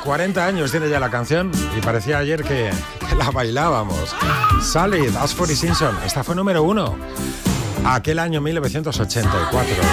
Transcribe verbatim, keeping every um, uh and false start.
cuarenta años tiene ya la canción y parecía ayer que, que la bailábamos. Salid, Ashford y Simpson. Esta fue número uno. Aquel año mil novecientos ochenta y cuatro.